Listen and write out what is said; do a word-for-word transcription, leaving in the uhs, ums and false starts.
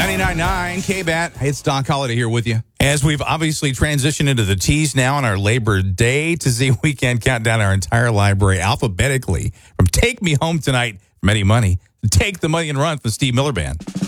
ninety-nine point nine K-Bat. Hey, it's Don Holiday here with you. As we've obviously transitioned into the T's now on our Labor Day to Z weekend, count down our entire library alphabetically from Take Me Home Tonight from Eddie Money to Take the Money and Run from Steve Miller Band.